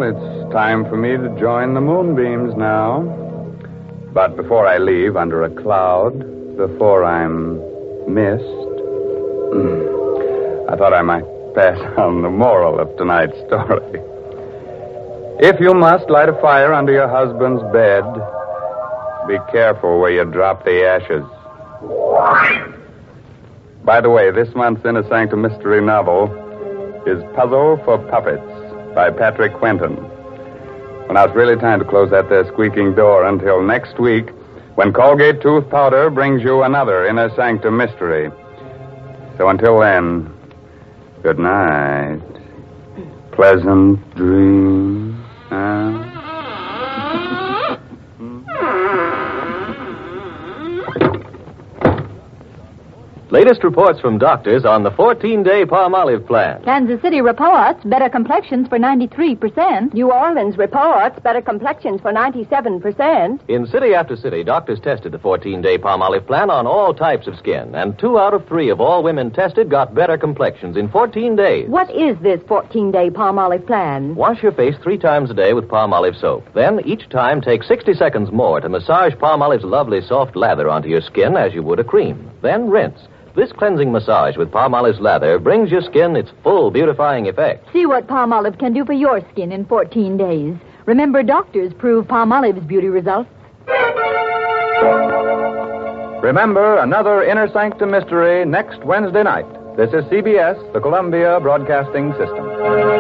Well, it's time for me to join the moonbeams now. But before I leave under a cloud, before I'm missed, I thought I might pass on the moral of tonight's story. If you must light a fire under your husband's bed, be careful where you drop the ashes. By the way, this month's Inner Sanctum mystery novel is Puzzle for Puppets by Patrick Quentin. Well, now it's really time to close that there squeaking door until next week when Colgate Tooth Powder brings you another Inner Sanctum mystery. So until then, good night. Pleasant dreams. Latest reports from doctors on the 14-day Palmolive plan. Kansas City reports better complexions for 93%. New Orleans reports better complexions for 97%. In city after city, doctors tested the 14-day Palmolive plan on all types of skin, and 2 out of 3 of all women tested got better complexions in 14 days. What is this 14-day Palmolive plan? Wash your face 3 times a day with Palmolive soap. Then, each time, take 60 seconds more to massage Palmolive's lovely soft lather onto your skin as you would a cream. Then rinse. This cleansing massage with Palmolive's lather brings your skin its full beautifying effect. See what Palmolive can do for your skin in 14 days. Remember, doctors prove Palmolive's beauty results. Remember, another Inner Sanctum mystery next Wednesday night. This is CBS, the Columbia Broadcasting System.